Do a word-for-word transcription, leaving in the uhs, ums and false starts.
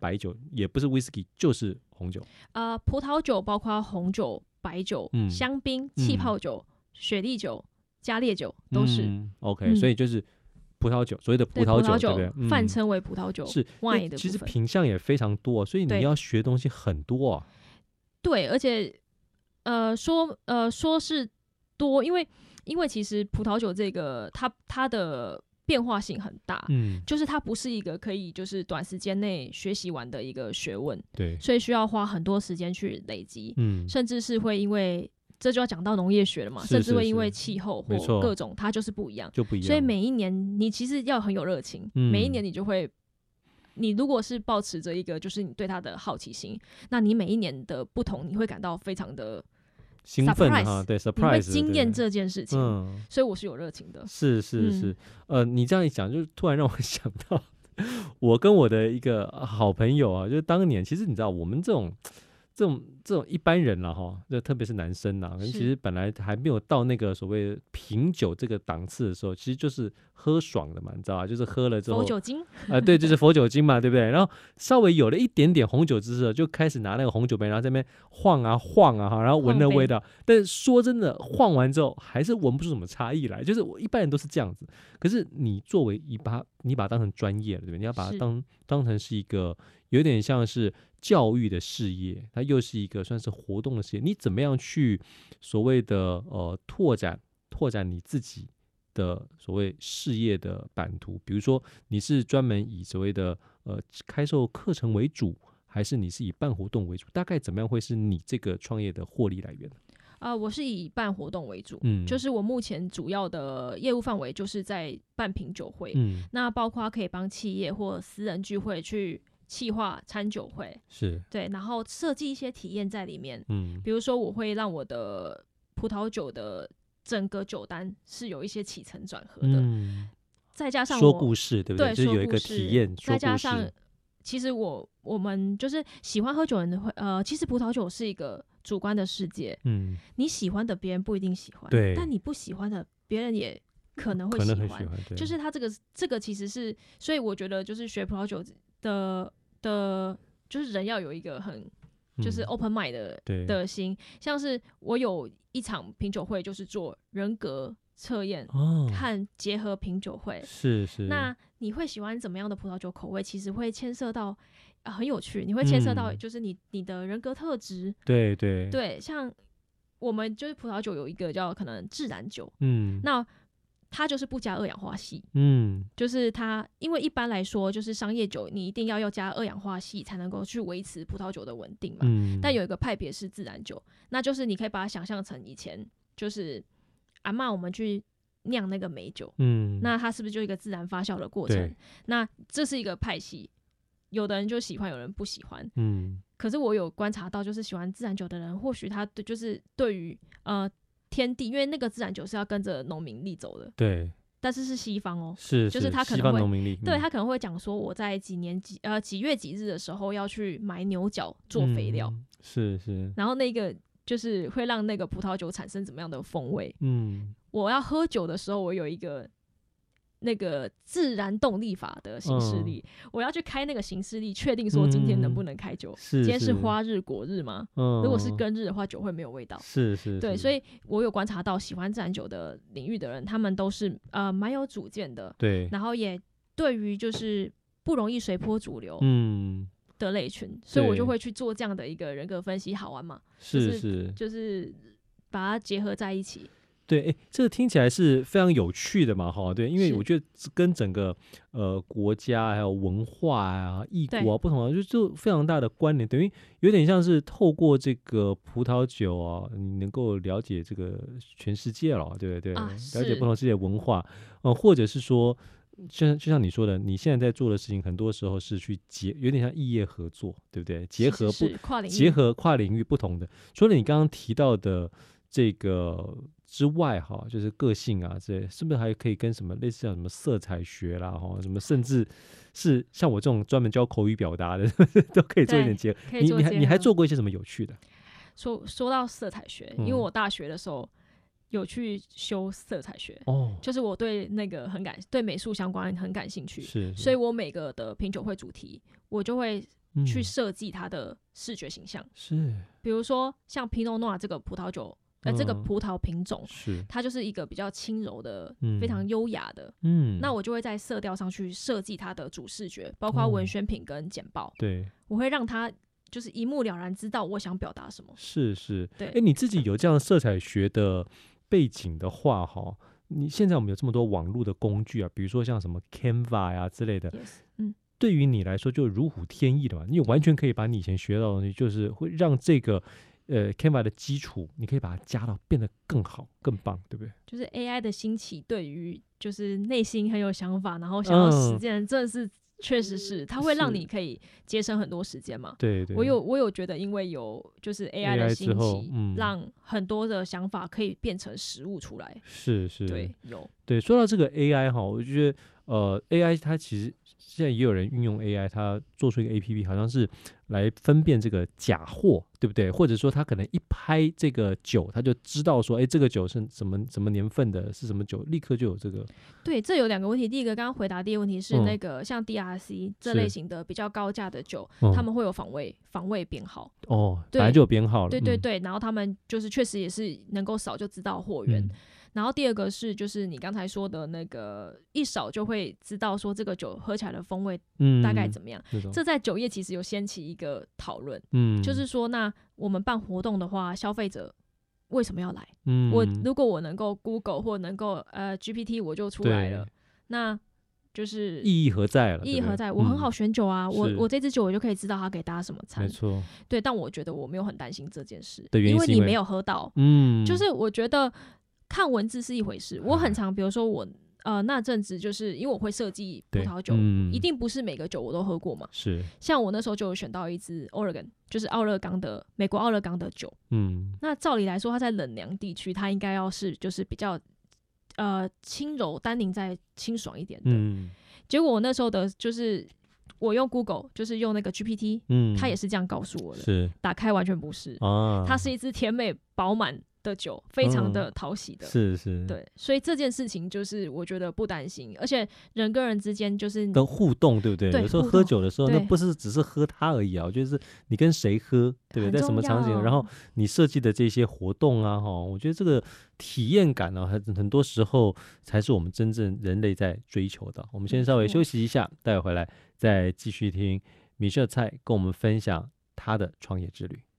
白酒，也不是 whisky 就是红酒。 呃，葡萄酒包括红酒、白酒、 嗯、 香槟、气泡酒、嗯、雪莉酒、加烈酒都是。 嗯、OK，、 嗯、 所以就是葡萄酒，所谓的葡萄酒， 对, 对不对？ 泛称为葡萄酒， 是 wine 的部分。 其实品项也非常多，所以你要学东西很多啊。 对，而且呃说呃说是多，因为因为其实葡萄酒这个它它的变化性很大， 嗯， 就是它不是一个可以就是短时间内学习完的一个学问， 对， 所以需要花很多时间去累积， 嗯， 甚至是会因为这就要讲到农业学了嘛， 是是是， 甚至会因为气候或各种它就是不一样， 就不一样， 所以每一年你其实要很有热情，嗯、每一年你就会。你如果是抱持着一个就是你对它的好奇心，那你每一年的不同你会感到非常的兴奋哈，对 surprise， 你会惊艳这件事情， 嗯， 所以我是有热情的。 是是是、嗯，呃，你这样一讲，就突然让我想到，我跟我的一个好朋友啊，就是当年其实你知道，我们这种这种这种一般人啦哈，就特别是男生啦，其实本来还没有到那个所谓品酒这个档次的时候，其实就是喝爽的嘛，你知道吧？就是喝了之后佛酒精啊、 呃，对，就是佛酒精嘛，对不对？然后稍微有了一点点红酒知识，就开始拿那个红酒杯，然后在那边晃啊晃啊哈，然后闻了味道。但是说真的，晃完之后还是闻不出什么差异来。就是我一般人都是这样子，可是你作为一把你把它当成专业了，对不对？你要把它当当成是一个有点像是教育的事业，它又是一个算是活动的事业。你怎么样去所谓的呃拓展拓展你自己的所谓事业的版图？比如说你是专门以所谓的呃开售课程为主，还是你是以办活动为主？大概怎么样会是你这个创业的获利来源？ 呃，我是以办活动为主， 嗯， 就是我目前主要的业务范围就是在办品酒会， 嗯， 那包括可以帮企业或私人聚会去企划餐酒会， 是对，然后设计一些体验在里面， 嗯， 比如说我会让我的葡萄酒的整个酒单是有一些起承转合的， 嗯， 再加上我说故事，对不对？ 对， 就是有一个体验， 再加上其实我我们就是喜欢喝酒的人会呃，其实葡萄酒是一个主观的世界，嗯，你喜欢的别人不一定喜欢， 对， 但你不喜欢的别人也可能会喜欢，喜欢就是他这个这个其实是，所以我觉得就是学葡萄酒的的，就是人要有一个很就是 open mind 的、嗯、的心，像是我有一场品酒会就是做人格测验和结合品酒会， 哦、是是， 那你会喜欢怎么样的葡萄酒口味？其实会牵涉到、呃、很有趣，你会牵涉到就是你、嗯、你的人格特质， 对对对，像我们就是葡萄酒有一个叫可能自然酒， 嗯， 那它就是不加二氧化硒， 嗯， 就是它因为一般来说就是商业酒你一定要要加二氧化硒才能够去维持葡萄酒的稳定嘛，嗯，但有一个派别是自然酒，那就是你可以把它想象成以前就是阿嬷我们去酿那个美酒，嗯，那它是不是就一个自然发酵的过程？那这是一个派系，有的人就喜欢，有人不喜欢，嗯。可是我有观察到，就是喜欢自然酒的人，或许他对就是对于呃天地，因为那个自然酒是要跟着农民历走的， 对。 但是是西方哦， 是， 就是他可能会西方农民历， 嗯、对他可能会讲说，我在几年几呃几月几日的时候要去买牛角做肥料， 嗯、是是。 然后那个就是会让那个葡萄酒产生怎么样的风味？嗯。我要喝酒的时候，我有一个那个自然动力法的行事历、嗯，我要去开那个行事历，确定说今天能不能开酒。嗯、今天是花日果日吗？嗯、如果是庚日的话，酒会没有味道。 是是是。 对，所以我有观察到喜欢自然酒的领域的人，他们都是呃蛮有主见的。 对。 然后也对于就是不容易随波逐流嗯的类群，所以我就会去做这样的一个人格分析，好玩嘛？ 是是、就是、就是把它结合在一起。 对，哎，这个听起来是非常有趣的嘛，哈，对，因为我觉得跟整个呃国家还有文化啊、异国啊不同啊，就就非常大的关联，等于有点像是透过这个葡萄酒啊，你能够了解这个全世界了，对不对？ 啊、 了解不同世界文化，呃，或者是说，就像就像你说的，你现在在做的事情，很多时候是去结，有点像异业合作，对不对？结合不是是跨领域结合跨领域不同的，除了你刚刚提到的这个之外哈，就是个性啊，这是不是还可以跟什么类似像什么色彩学啦哈，什么甚至是像我这种专门教口语表达的都可以做一点结合。你你还你还做过一些什么有趣的？ 说说到色彩学，因为我大学的时候有去修色彩学，哦，就是我对那个很感对美术相关很感兴趣， 是， 所以我每个的品酒会主题我就会去设计它的视觉形象。 是， 比如说像 Pinot Noir 这个葡萄酒，呃， 嗯这个葡萄品种， 是它就是一个比较轻柔的、 嗯非常优雅的。 嗯， 那我就会在色调上去设计它的主视觉，包括文宣品跟简报。 对， 我会让它就是一目了然知道我想表达什么。 是是， 对， 哎，你自己有这样色彩学的背景的话，哈，你现在我们有这么多网络的工具啊，比如说像什么 Canva 呀、之类的， yes, 嗯， 对于你来说就如虎添翼的嘛，你完全可以把你以前学到的东西，就是会让这个呃 Canva 的基础，你可以把它加到变得更好、更棒，对不对？ 就是 A I 的兴起，对于就是内心很有想法，然后想要实践，真的是确实是它会让你可以节省很多时间嘛。 对对， 我有我有觉得，因为有就是 A I 的兴起， 嗯、 让很多的想法可以变成实物出来。 是是， 对，有对。说到这个 A I 哈，我觉得呃 A I 它其实现在也有人运用 A I， 它做出一个 A P P， 好像是来分辨这个假货，对不对？或者说他可能一拍这个酒，他就知道说，哎，这个酒是什么什么年份的，是什么酒，立刻就有这个。 对，这有两个问题。第一个，刚刚回答第一个问题是、 嗯、 那个像 D R C 这类型的比较高价的酒， 嗯、 他们会有防伪防伪编号。 哦，本来就有编号了。 对对对，嗯、然后他们就是确实也是能够扫就知道货源。嗯，然后第二个是，就是你刚才说的那个一扫就会知道说这个酒喝起来的风味大概怎么样。嗯、这在酒业其实有掀起一个讨论，嗯，就是说，那我们办活动的话，消费者为什么要来？嗯，我如果我能够 Google 或能够呃 G P T 我就出来了，那就是意义何在了？ 意义何在？我很好选酒啊， 嗯、 我我这支酒我就可以知道它可以搭什么餐， 没错。 对，但我觉得我没有很担心这件事， 因为你没有喝到， 嗯， 就是我觉得。看文字是一回事，我很常，比如说我呃那阵子就是因为我会设计葡萄酒、嗯，一定不是每个酒我都喝过嘛。 是， 像我那时候就有选到一支 Oregon， 就是奥勒冈的美国奥勒冈的酒。嗯，那照理来说，它在冷凉地区，它应该要是就是比较呃轻柔、单宁再清爽一点的。嗯，结果我那时候的就是我用 Google， 就是用那个 G P T， 嗯，它也是这样告诉我的。是，打开完全不是啊，它是一支甜美饱满的酒，非常的讨喜的、嗯、 是是， 对，所以这件事情就是我觉得不担心，而且人跟人之间就是跟互动，对不对？对，有时候喝酒的时候，那不是只是喝它而已啊，我觉得是你跟谁喝，对不对？在什么场景，然后你设计的这些活动啊，哈，我觉得这个体验感呢、啊，很很多时候才是我们真正人类在追求的。我们先稍微休息一下，待会回来再继续听米舍蔡跟我们分享他的创业之旅。